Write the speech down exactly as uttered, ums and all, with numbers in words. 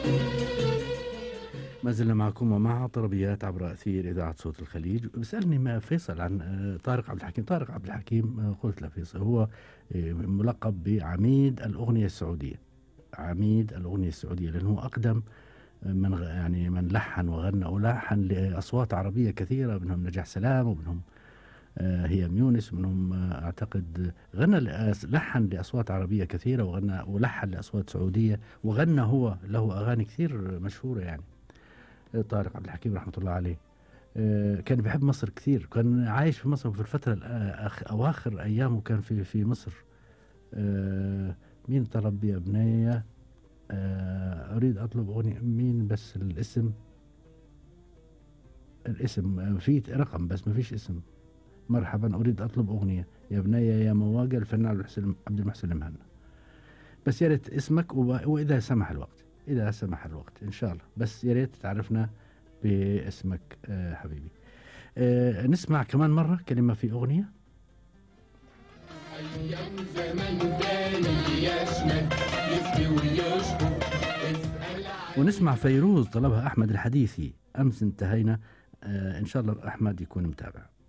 ما زلنا معكم ومع طربيات عبر أثير إذاعة صوت الخليج. بسألني ما فيصل عن آه، طارق عبد الحكيم. طارق عبد الحكيم، آه، قلت له فيصل هو آه، ملقب بعميد الأغنية السعودية. عميد الأغنية السعودية لأنه أقدم آه، من غ- يعني من لحن وغنى ولحن لأصوات عربية كثيرة، منهم نجاح سلام، ومنهم آه، هيام يونس، ومنهم آه، أعتقد غنى لأس- لحن لأصوات عربية كثيرة، وغنى ولحن لأصوات سعودية، وغنى هو له أغاني كثير مشهورة يعني. طارق عبد الحكيم رحمة الله عليه آه، كان بيحب مصر كثير، كان عايش في مصر في الفترة الأخ- أواخر أيامه كان في في مصر. آه، مين طلب يا بنية؟ آه، أريد أطلب أغنية، مين بس الاسم؟ الاسم آه، في رقم بس ما فيش اسم. مرحبا، أريد أطلب أغنية يا بنية يا مواجع، الفنان عبد المحسن عبد المحسن المهنا. بس يا ريت اسمك وب- وإذا سمح الوقت، إذا سمح الوقت إن شاء الله، بس يا ريت تعرفنا باسمك آه، حبيبي. آه نسمع كمان مرة كلمة في أغنية. أيام زمان كان يشمت يفتي ويشكو اسأل ونسمع فيروز طلبها أحمد الحديثي، أمس انتهينا. آه إن شاء الله أحمد يكون متابع.